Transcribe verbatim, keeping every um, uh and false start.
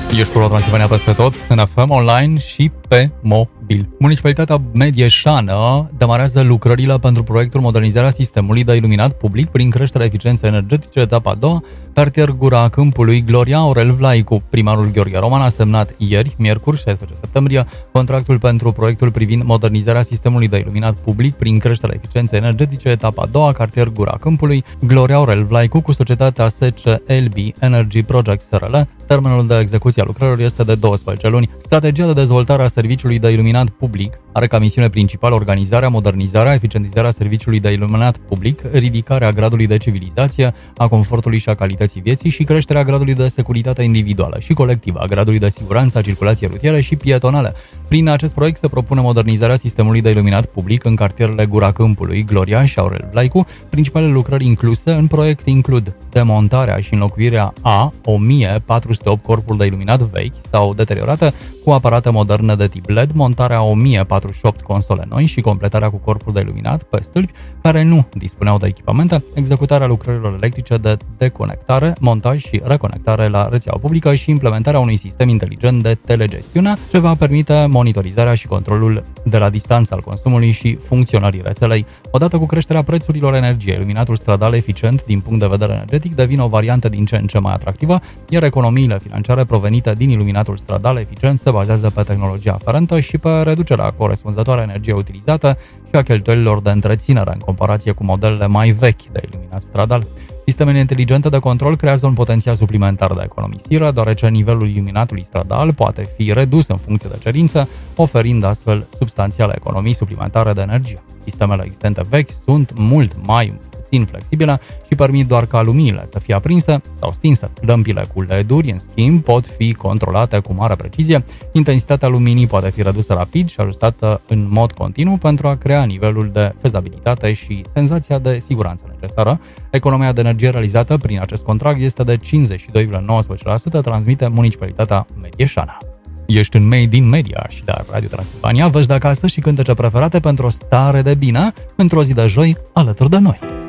Ești cu Transilvania peste tot, în F M online și pe mobil. Municipalitatea Medieșană demarează lucrările pentru proiectul modernizarea sistemului de iluminat public prin creșterea eficienței energetice, etapa a doua, cartier Gura Câmpului, Gloria Aurel Vlaicu. Primarul Gheorghe Roman a semnat ieri, miercuri, șaisprezece septembrie, contractul pentru proiectul privind modernizarea sistemului de iluminat public prin creșterea eficienței energetice, etapa a doua, cartier Gura Câmpului, Gloria Aurel Vlaicu, cu societatea S C L B Energy Project S R L. Termenul de execuție a lucrărilor este de douăsprezece luni. Strategia de dezvoltare a serviciului de iluminat public are ca misiune principală organizarea, modernizarea, eficientizarea serviciului de iluminat public, ridicarea gradului de civilizație, a confortului și a calității vieții și creșterea gradului de securitate individuală și colectivă, a gradului de siguranță a circulației rutiere și pietonale. Prin acest proiect se propune modernizarea sistemului de iluminat public în cartierele Gura Câmpului, Gloria și Aurel Vlaicu. Principalele lucrări incluse în proiect includ demontarea și înlocuirea a o mie patru sute opt corpuri de iluminat vechi sau deteriorate cu aparate moderne de tip L E D, montarea a o mie patruzeci și opt console noi și completarea cu corpuri de iluminat pe stâlpi care nu dispuneau de echipamente, executarea lucrărilor electrice de deconectare, montaj și reconectare la rețeaua publică și implementarea unui sistem inteligent de telegestiune ce va permite monitorizarea și controlul de la distanță al consumului și funcționării rețelei. Odată cu creșterea prețurilor energiei, iluminatul stradal eficient din punct de vedere energetic devine o variantă din ce în ce mai atractivă, iar economiile financiare provenite din iluminatul stradal eficient se bazează pe tehnologia aferentă și pe reducerea corespunzătoare a energiei utilizate și a cheltuielilor de întreținere în comparație cu modelele mai vechi de iluminat stradal. Sistemele inteligente de control creează un potențial suplimentar de economisire, deoarece nivelul iluminatului stradal poate fi redus în funcție de cerință, oferind astfel substanțiale economii suplimentare de energie. Sistemele existente vechi sunt mult mai puțin flexibile și permit doar ca luminile să fie aprinse sau stinse. Lămpile cu L E D-uri, în schimb, pot fi controlate cu mare precizie, intensitatea luminii poate fi redusă rapid și ajustată în mod continuu pentru a crea nivelul de fezabilitate și senzația de siguranță necesară. Economia de energie realizată prin acest contract este de cincizeci și doi virgulă nouăsprezece la sută, transmite Municipalitatea Medieșană. Ești în Made in Media și la Radio Transilvania, văși de acasă și cântece preferate pentru o stare de bine într-o zi de joi alături de noi.